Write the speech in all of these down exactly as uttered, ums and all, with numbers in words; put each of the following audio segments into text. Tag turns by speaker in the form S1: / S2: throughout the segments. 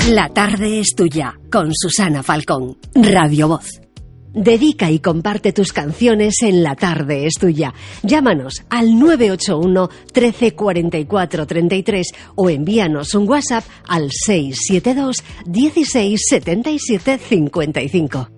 S1: La tarde es tuya, con Susana Falcón, Radio Voz. Dedica y comparte tus canciones en La tarde es tuya. Llámanos al nueve ocho uno, trece, cuarenta y cuatro, treinta y tres o envíanos un WhatsApp al seis siete dos, dieciséis, setenta y siete, cincuenta y cinco.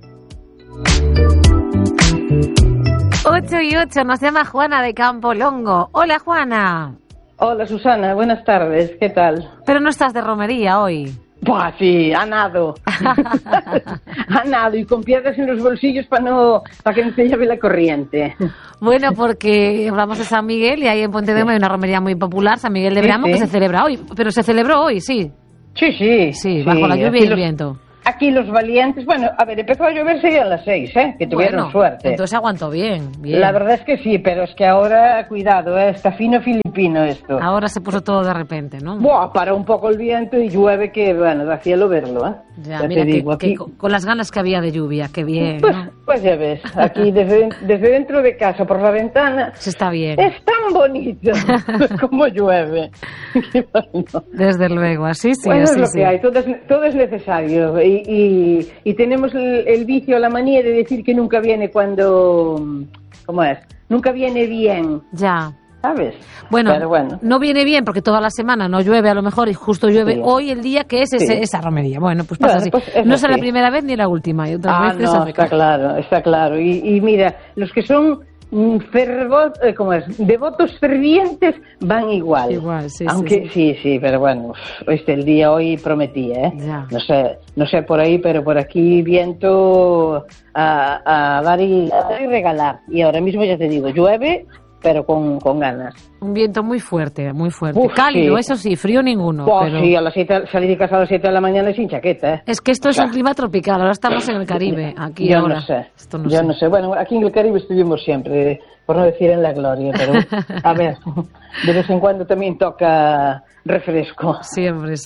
S2: ocho y ocho, nos llama Juana de Campolongo. Hola, Juana.
S3: Hola, Susana, buenas tardes, ¿qué tal?
S2: Pero no estás de romería hoy.
S3: Buah, sí, a nado. A nado y con piedras en los bolsillos para no, para que no te lleve la corriente.
S2: Bueno, porque hablamos de San Miguel y ahí en Pontedeume hay una romería muy popular, San Miguel de Bramo, sí, sí. que se celebra hoy. Pero se celebró hoy, sí.
S3: Sí, sí.
S2: Sí, bajo sí, la lluvia y el
S3: los...
S2: viento.
S3: Aquí los valientes, bueno, a ver, empezó a llover sería a las seis, ¿eh? Que tuvieron
S2: bueno,
S3: suerte.
S2: Entonces aguantó bien, bien.
S3: La verdad es que sí, pero es que ahora, cuidado, ¿eh? Está fino filipino esto.
S2: Ahora se puso todo de repente, ¿no?
S3: Buah, para un poco el viento y llueve que, bueno, da cielo verlo, ¿eh?
S2: Ya,
S3: ya
S2: mira,
S3: te
S2: que,
S3: digo, aquí...
S2: que con, con las ganas que había de lluvia, qué bien,
S3: pues,
S2: ¿no?
S3: Pues ya ves, aquí desde, desde dentro de casa, por la ventana...
S2: Se está bien.
S3: Es tan bonito como llueve. Bueno.
S2: Desde luego, así sí,
S3: bueno,
S2: así
S3: es lo
S2: sí.
S3: que hay, todo es, todo es necesario y, y, y tenemos el, el vicio, la manía de decir que nunca viene cuando... ¿Cómo es? Nunca viene bien.
S2: Ya.
S3: ¿Sabes?
S2: Bueno,
S3: Pero bueno,
S2: no viene bien porque toda la semana no llueve a lo mejor y justo llueve sí. hoy el día que es ese, sí. esa romería. Bueno, pues pasa bueno, así. Pues no es la primera vez ni la última. Y otras
S3: ah,
S2: veces
S3: no, está claro, está claro. Y, y mira, los que son fervor, eh, ¿cómo es? Devotos fervientes van igual.
S2: Igual, sí,
S3: Aunque
S2: sí,
S3: sí, sí, sí pero bueno, este el día hoy prometía, ¿eh?
S2: Ya.
S3: No sé, no sé por ahí, pero por aquí viento a, a dar y, a dar y regalar. Y ahora mismo ya te digo, llueve, pero con, con ganas.
S2: Un viento muy fuerte, muy fuerte.
S3: Uf,
S2: cálido,
S3: sí.
S2: eso sí, frío ninguno.
S3: Oh,
S2: pero...
S3: Sí, a las siete, salir de casa a las siete de la mañana sin chaqueta, ¿eh?
S2: Es que esto es o sea, un clima tropical, ahora estamos en el Caribe, aquí
S3: yo
S2: ahora.
S3: No sé,
S2: esto no
S3: yo
S2: sé.
S3: no sé, bueno, aquí en el Caribe estuvimos siempre, por no decir en la gloria, pero a ver, de vez en cuando también toca refresco.
S2: Siempre,